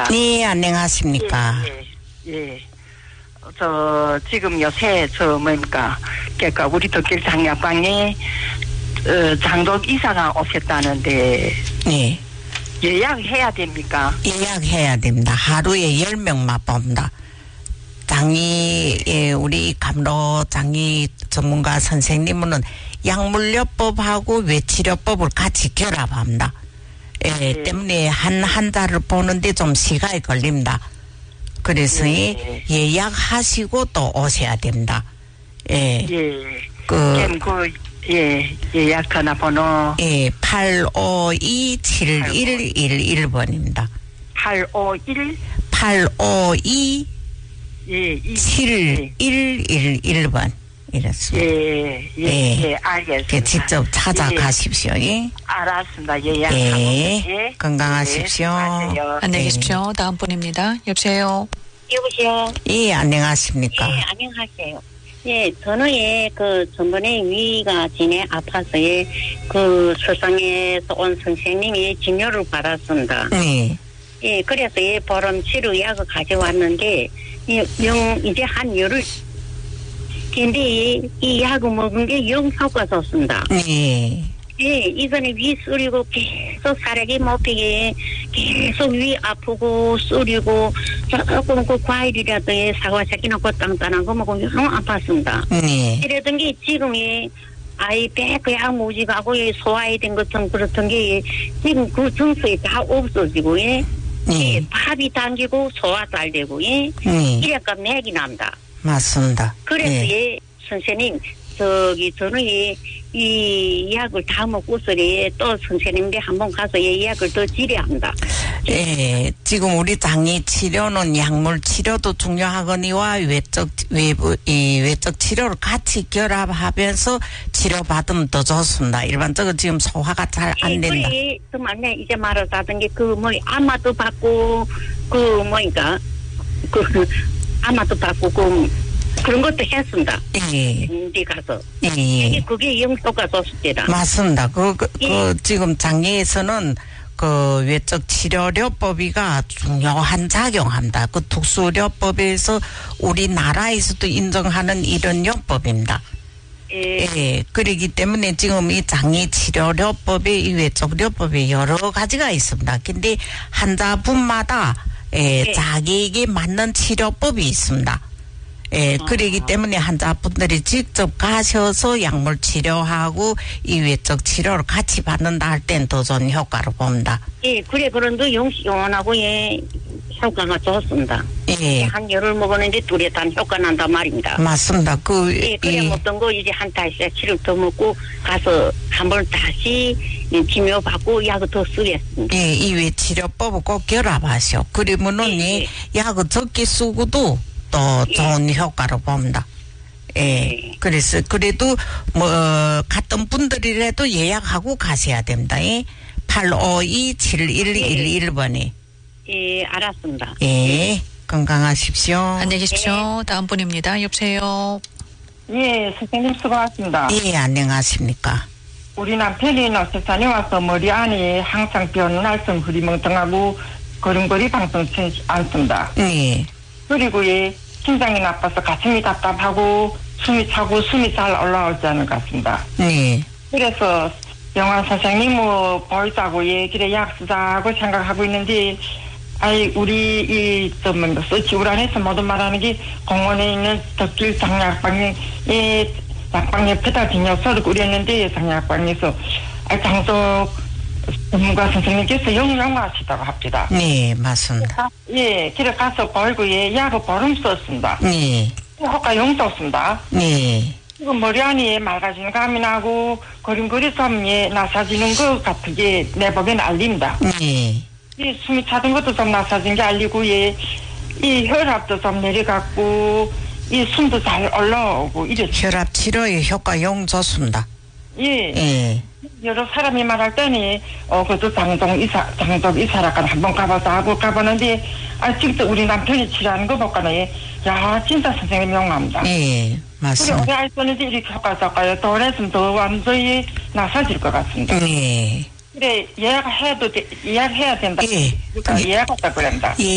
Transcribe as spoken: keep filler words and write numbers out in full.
네, 안녕하십니까. 예, 예. 예. 저, 지금 요새, 저, 뭡니까. 그러니까, 우리 덕길 장약방에, 어, 장독 이사가 오셨다는데. 네. 예약해야 됩니까? 예약해야 됩니다. 하루에 열 명만 뽑니다. 장이, 예, 우리 감로 장이 전문가 선생님은 약물요법하고 외치료법을 같이 결합합니다. 예, 네. 때문에 한 환자를 보는데 좀 시간이 걸립니다. 그래서 네. 예약하시고 또 오셔야 됩니다. 예. 예. 그, 그, 예, 예약 전화번호. 예, 팔오이 칠일일일 번입니다. 팔오일? 팔오이 예, 칠일일일 번. 이렇습니다. 예, 예, 예, 예, 알겠습니다. 직접 찾아가십시오. 예. 예. 알았습니다. 예약. 예. 예. 건강하십시오. 예. 안녕히 계십시오. 다음 분입니다. 여보세요. 여보세요. 예, 안녕하십니까. 예, 안녕하세요. 예, 저는 예, 그, 전번에 위가 진에 아파서 예, 그, 설상에서 온 선생님이 진료를 받았습니다. 네. 예, 그래서 예, 보름 치료 약을 가져왔는데, 예, 영, 이제 한 열흘, 근데 이 약을 먹은 게 영 효과가 좋습니다. 네. 예, 이전에 위 쓰리고 계속 사력이 못 피게 계속 위 아프고 쓰리고 조금 그 과일이라도 예, 사과 새끼 넣고 땅땅한 거 먹으면 너무 아팠습니다. 네. 이랬던 게 지금이 아이 배그 약 무지가고 예, 소화이 된 것처럼 그렇던 게 예, 지금 그 증상이 다 없어지고 예, 네. 예, 밥이 당기고 소화 잘 되고 예, 네. 이래가 맥이 납니다. 맞습니다. 그래서 네. 예, 선생님 저기 저는 이, 이 약을 다 먹고서리 또 선생님께 한번 가서 이 약을 더 지려합니다. 예, 지금 우리 장이 치료는 약물 치료도 중요하거니와 외적 외부 이 외적 치료를 같이 결합하면서 치료받으면 더 좋습니다. 일반적으로 지금 소화가 잘 안 된다. 예, 정말 네 이제 말하자던 게 그 뭐 아마도 받고 그 뭐니까 그 아마도 받고 그 그런 것도 했습니다. 예. 어디 가서. 예. 그게 영효가 좋습니다. 맞습니다. 그, 그, 예. 그 지금 장애에서는 그 외적 치료료법이가 중요한 작용합니다. 그 특수료법에서 우리나라에서도 인정하는 이런 요법입니다. 예. 예. 그러기 때문에 지금 이 장애 치료료법에 이 외적료법에 여러 가지가 있습니다. 근데 환자분마다 예, 예. 자기에게 맞는 치료법이 있습니다. 예, 그러기 때문에 환자분들이 직접 가셔서 약물 치료하고 이 외적 치료를 같이 받는다 할 땐 더 좋은 효과를 봅니다. 예, 그래, 그런데 영시원하고 예, 효과가 좋습니다. 예. 한 열흘 먹었는데 둘에 단 효과 난단 말입니다. 맞습니다. 그, 예, 그래 이, 먹던 거 이제 한 달치를 더 먹고 가서 한번 다시 진료 받고 약을 더 쓰겠습니다. 예, 이 외치료법을 꼭 결합하시오. 그러면은 예, 이 약을 적게 쓰고도 또 좋은 효과를 봅니다. 예. 예. 그래서 그래도 뭐 갔던 분들이라도 예약하고 가셔야 됩니다. 예. 팔오이 칠일일일 번에. 예, 알았습니다. 예. 건강하십시오. 안녕히 계십시오. 다음 분입니다. 여보세요. 예, 선생님 수고하셨습니다. 예, 안녕하십니까. 우리 남편이 노세산에 와서 머리 안이 항상 변 날성 흐리멍텅하고 걸음걸이 방송치 않습니다. 예. 그리고 예, 심장이 나빠서 가슴이 답답하고 숨이 차고 숨이 잘 올라오지 않을 것 같습니다. 예. 그래서 영화 선생님 뭐 보이자고 예, 그래 약 쓰자고 생각하고 있는데 아이 우리 이좀 서치 우란에서 모두 말하는 게 공원에 있는 덕길 장약방에 예, 약방 옆에다 진료소를 꾸렸는데 장약방에서 아, 장독 전문가 선생님께서 영양하시다고 합니다. 네, 맞습니다. 예, 길에 가서 보이고, 예, 약을 보름 썼습니다. 네. 효과 영 좋습니다. 네. 지금 머리 안에 맑아지는 감이 나고, 거림거리 좀, 예, 나사지는 것 같은 게 내 보기에는 알립니다. 네. 이 숨이 차던 것도 좀 나사진 게 알리고, 예, 이 혈압도 좀 내려갔고, 이 숨도 잘 올라오고, 이랬어요. 혈압 치료에 효과 영 좋습니다. 예. 예. 여러 사람이 말할 때는 어 그것도 장동 이사 장동 이사라까 한번 가봐서 하고 가보는데 아 직접 우리 남편이 치료하는 거 보고는 야 진짜 선생님 용감합니다. 예, 우리 맞습니다. 우리 아이들은 이렇게 효과적가요. 더 했으면 더 완전히 나서질 것 같습니다. 예. 그래 예약해도 돼, 예약해야 된다. 예. 그러니까 예약했다 그럽니다. 예.